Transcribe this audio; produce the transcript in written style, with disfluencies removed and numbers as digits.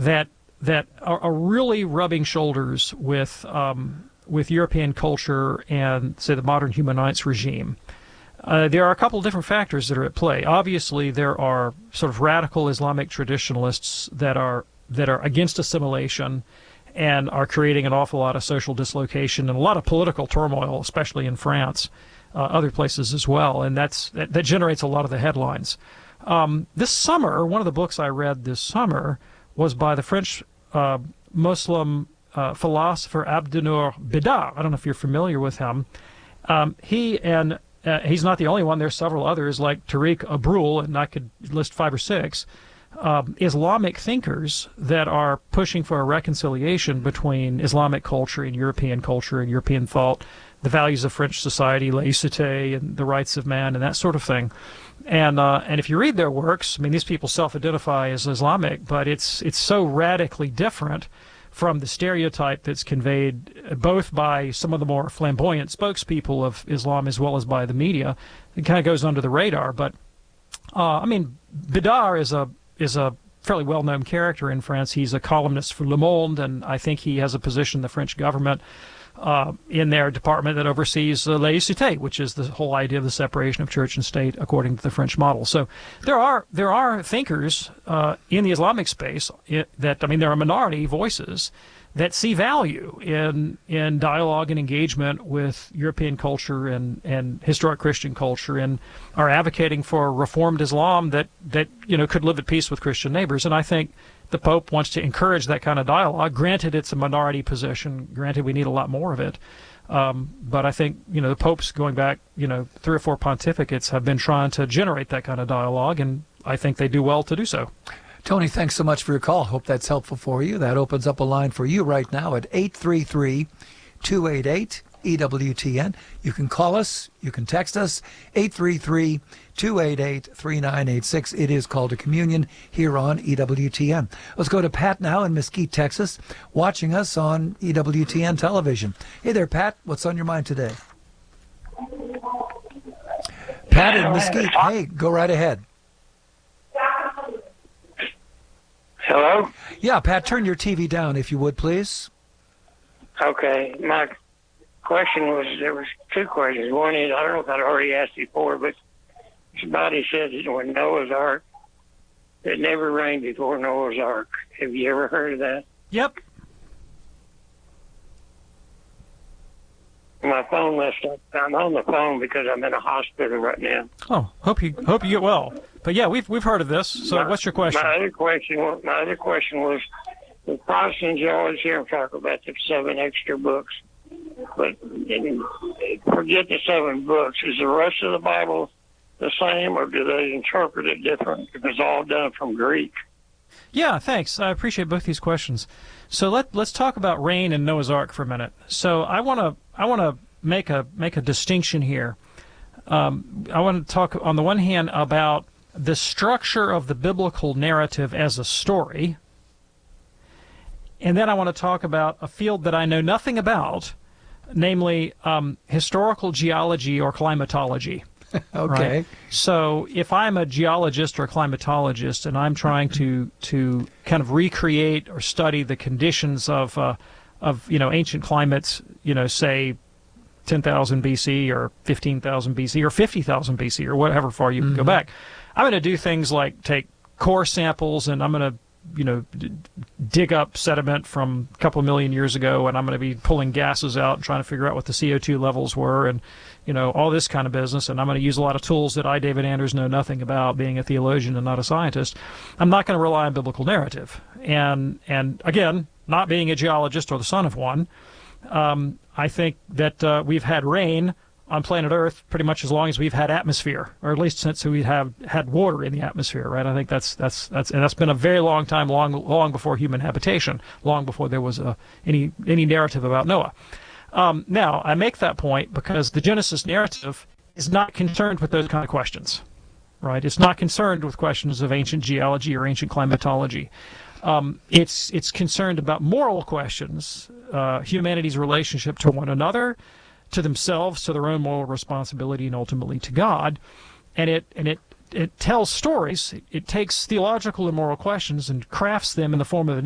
that are really rubbing shoulders with European culture and, say, the modern human rights regime. There are a couple of different factors that are at play. Obviously, there are sort of radical Islamic traditionalists that are against assimilation and are creating an awful lot of social dislocation and a lot of political turmoil, especially in France, other places as well, and that generates a lot of the headlines. This summer, one of the books I read this summer was by the French Muslim philosopher Abdenour Bidar. I don't know if you're familiar with him. He's not the only one. There's several others like Tariq Abrul, and I could list 5 or 6 Islamic thinkers that are pushing for a reconciliation between Islamic culture and European thought, the values of French society, laïcité, and the rights of man, and that sort of thing. And if you read their works, I mean, these people self-identify as Islamic, but it's so radically different from the stereotype that's conveyed both by some of the more flamboyant spokespeople of Islam as well as by the media. It kind of goes under the radar. But I mean, Bidar is a fairly well-known character in France. He's a columnist for Le Monde, and I think he has a position in the French government in their department that oversees laïcité, which is the whole idea of the separation of church and state according to the French model. So there are thinkers in the Islamic space that, I mean, there are minority voices that see value in dialogue and engagement with European culture and historic Christian culture, and are advocating for reformed Islam that could live at peace with Christian neighbors. And I think the Pope wants to encourage that kind of dialogue. Granted, it's a minority position. Granted, we need a lot more of it. But I think, the Popes going back, 3 or 4 pontificates have been trying to generate that kind of dialogue, and I think they do well to do so. Tony, thanks so much for your call. Hope that's helpful for you. That opens up a line for you right now at 833-288-EWTN. You can call us. You can text us, 833-288-3986. It is Call to Communion here on EWTN. Let's go to Pat now in Mesquite, Texas, watching us on EWTN television. Hey there, Pat. What's on your mind today? Pat in Mesquite. Hey, go right ahead. Hello? Yeah, Pat, turn your TV down if you would, please. Okay. My question was, there was 2 questions. One is, I don't know if I'd already asked before, but somebody said that when Noah's Ark, it never rained before Noah's Ark. Have you ever heard of that? Yep. My phone messed up. I'm on the phone because I'm in a hospital right now. Oh, hope you get well. But yeah, we've heard of this. So what's your question? My other question was, the Protestant always hear them talk about the 7 extra books, but forget the 7 books. Is the rest of the Bible the same, or do they interpret it different? If it's all done from Greek. Yeah, thanks. I appreciate both these questions. So let's talk about rain and Noah's Ark for a minute. So I want to make a distinction here. I want to talk on the one hand about the structure of the biblical narrative as a story, and then I want to talk about a field that I know nothing about, namely historical geology or climatology. Okay. Right? So if I'm a geologist or a climatologist and I'm trying to kind of recreate or study the conditions of ancient climates, say 10,000 BC or 15,000 BC or 50,000 BC or whatever far you can go back, I'm going to do things like take core samples, and I'm going to dig up sediment from a couple of million years ago, and I'm going to be pulling gases out and trying to figure out what the CO2 levels were, and all this kind of business. And I'm going to use a lot of tools that I, David Anders, know nothing about, being a theologian and not a scientist. I'm not going to rely on biblical narrative. And again, not being a geologist or the son of one, I think that we've had rain on planet Earth pretty much as long as we've had atmosphere, or at least since we have had water in the atmosphere, right? I think that's been a very long time, long before human habitation, long before there was any narrative about Noah. Now, I make that point because the Genesis narrative is not concerned with those kind of questions, right? It's not concerned with questions of ancient geology or ancient climatology. It's concerned about moral questions, humanity's relationship to one another, to themselves, to their own moral responsibility, and ultimately to God. And it tells stories. It takes theological and moral questions and crafts them in the form of